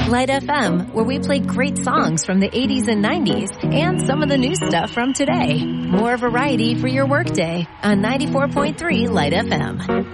Light FM, where we play great songs from the 80s and 90s and some of the new stuff from today. More variety for your workday on 94.3 Light FM.